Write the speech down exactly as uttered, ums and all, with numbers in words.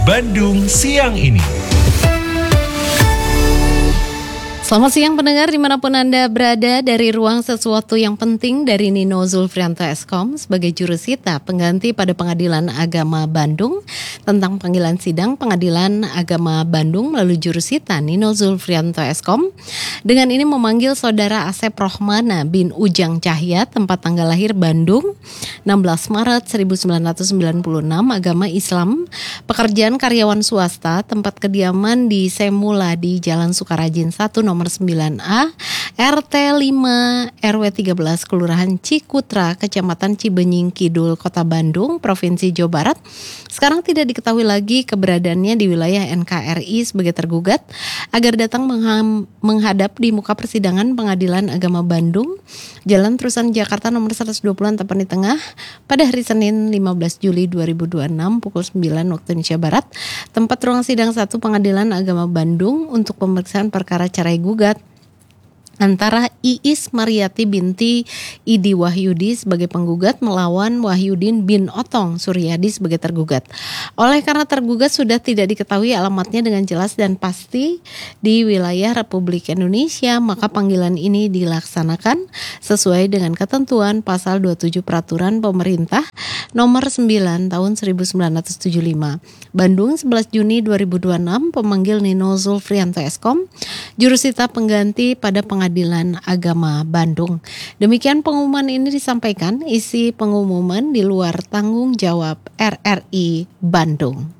Bandung Siang Ini. Selamat siang pendengar dimanapun Anda berada, dari ruang sesuatu yang penting dari Nino Zulfrianto Eskom sebagai jurusita pengganti pada Pengadilan Agama Bandung tentang panggilan sidang Pengadilan Agama Bandung melalui jurusita Nino Zulfrianto Eskom. Dengan ini memanggil Saudara Asep Rohmana bin Ujang Cahya, tempat tanggal lahir Bandung enam belas Maret seribu sembilan ratus sembilan puluh enam, agama Islam, pekerjaan karyawan swasta, tempat kediaman di Semula di Jalan Sukarajin satu nomor sembilan A, R T lima R W tiga belas, Kelurahan Cikutra, Kecamatan Cibenying Kidul, Kota Bandung, Provinsi Jawa Barat. Sekarang tidak diketahui lagi keberadaannya di wilayah N K R I sebagai tergugat, agar datang mengham, menghadap di muka persidangan Pengadilan Agama Bandung, Jalan Terusan Jakarta nomor seratus dua puluh Antapani Tengah pada hari Senin lima belas Juli dua ribu dua puluh enam pukul sembilan waktu Indonesia Barat, tempat ruang sidang satu Pengadilan Agama Bandung untuk pemeriksaan perkara cerai gugat antara Iis Mariati binti Idi Wahyudi sebagai penggugat melawan Wahyudin bin Otong Suryadi sebagai tergugat. Oleh karena tergugat sudah tidak diketahui alamatnya dengan jelas dan pasti di wilayah Republik Indonesia, maka panggilan ini dilaksanakan sesuai dengan ketentuan pasal dua puluh tujuh Peraturan Pemerintah nomor sembilan tahun seribu sembilan ratus tujuh puluh lima. Bandung sebelas Juni dua ribu dua puluh enam, pemanggil Nino Zulfrianto Eskom, jurusita pengganti pada Pengadilan Agama Bandung. Demikian pengumuman ini disampaikan, isi pengumuman di luar tanggung jawab R R I Bandung.